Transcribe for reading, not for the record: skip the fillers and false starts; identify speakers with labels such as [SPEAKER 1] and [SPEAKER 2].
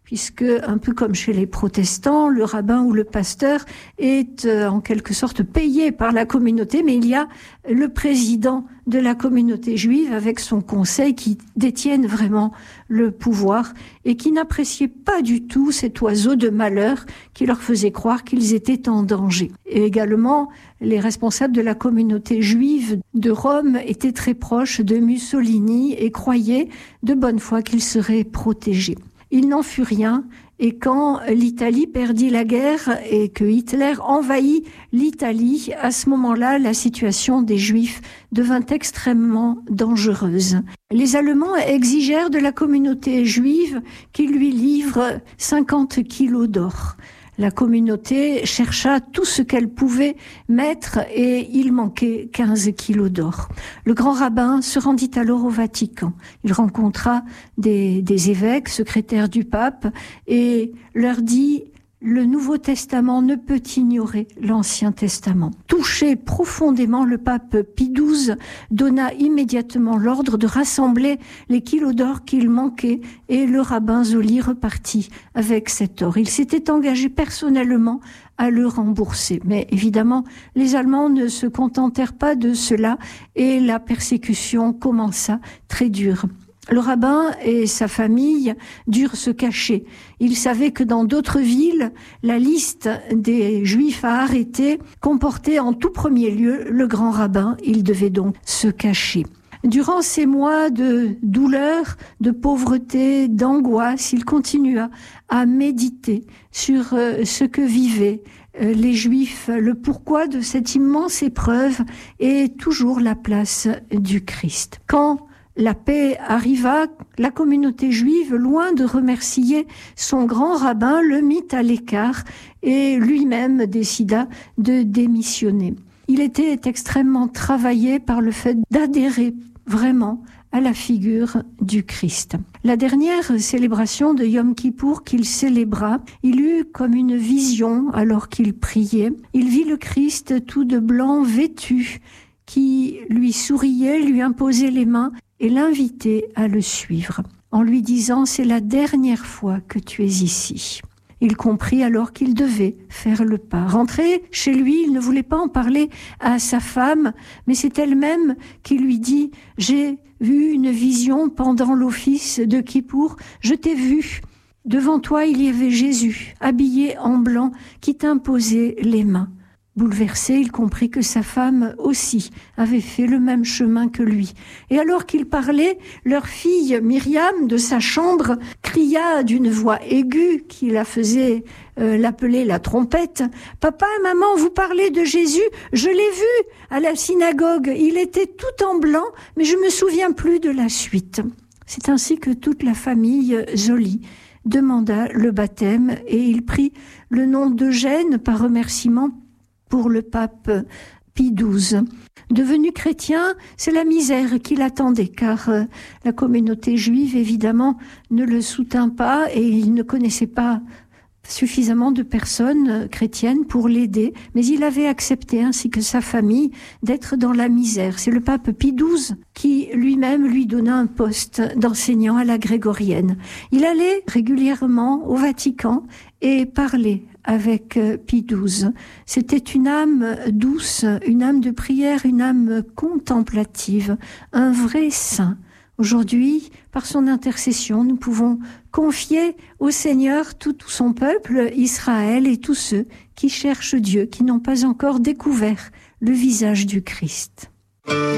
[SPEAKER 1] puisque, un peu comme chez les protestants, le rabbin ou le pasteur est en quelque sorte payé par la communauté, mais il y a le président de la communauté juive avec son conseil qui détiennent vraiment le pouvoir et qui n'appréciait pas du tout cet oiseau de malheur qui leur faisait croire qu'ils étaient en danger. Et également, les responsables de la communauté juive de Rome étaient très proches de Mussolini et croyaient de bonne foi qu'ils seraient protégés. Il n'en fut rien, et quand l'Italie perdit la guerre et que Hitler envahit l'Italie, à ce moment-là, la situation des Juifs devint extrêmement dangereuse. Les Allemands exigèrent de la communauté juive qu'il lui livre 50 kilos d'or. La communauté chercha tout ce qu'elle pouvait mettre et il manquait 15 kilos d'or. Le grand rabbin se rendit alors au Vatican. Il rencontra des évêques, secrétaires du pape et leur dit « Le Nouveau Testament ne peut ignorer l'Ancien Testament ». Touché profondément, le pape Pie XII donna immédiatement l'ordre de rassembler les kilos d'or qu'il manquait et le rabbin Zoli repartit avec cet or. Il s'était engagé personnellement à le rembourser. Mais évidemment, les Allemands ne se contentèrent pas de cela et la persécution commença très dure. Le rabbin et sa famille durent se cacher. Ils savaient que dans d'autres villes, la liste des Juifs à arrêter comportait en tout premier lieu le grand rabbin. Il devait donc se cacher. Durant ces mois de douleur, de pauvreté, d'angoisse, il continua à méditer sur ce que vivaient les Juifs, le pourquoi de cette immense épreuve et toujours la place du Christ. Quand la paix arriva, la communauté juive, loin de remercier son grand rabbin, le mit à l'écart et lui-même décida de démissionner. Il était extrêmement travaillé par le fait d'adhérer vraiment à la figure du Christ. La dernière célébration de Yom Kippour qu'il célébra, il eut comme une vision alors qu'il priait. Il vit le Christ tout de blanc vêtu qui lui souriait, lui imposait les mains et l'invitait à le suivre, en lui disant « C'est la dernière fois que tu es ici ». Il comprit alors qu'il devait faire le pas. Rentré chez lui, il ne voulait pas en parler à sa femme, mais c'est elle-même qui lui dit « J'ai vu une vision pendant l'office de Kippour, je t'ai vu. Devant toi, il y avait Jésus, habillé en blanc, qui t'imposait les mains. » Bouleversé, il comprit que sa femme aussi avait fait le même chemin que lui. Et alors qu'il parlait, leur fille Myriam de sa chambre cria d'une voix aiguë qui la faisait l'appeler la trompette. « Papa et maman, vous parlez de Jésus, je l'ai vu à la synagogue, il était tout en blanc, mais je me souviens plus de la suite. » C'est ainsi que toute la famille Zoli demanda le baptême et il prit le nom d'Eugène par remerciement pour le pape Pie XII. Devenu chrétien, c'est la misère qui l'attendait, car la communauté juive, évidemment, ne le soutint pas et il ne connaissait pas suffisamment de personnes chrétiennes pour l'aider, mais il avait accepté, ainsi que sa famille, d'être dans la misère. C'est le pape Pie XII qui lui-même lui donna un poste d'enseignant à la grégorienne. Il allait régulièrement au Vatican et parlait avec Pie XII. C'était une âme douce, une âme de prière, une âme contemplative, un vrai saint. Aujourd'hui, par son intercession, nous pouvons confier au Seigneur tout son peuple, Israël, et tous ceux qui cherchent Dieu, qui n'ont pas encore découvert le visage du Christ.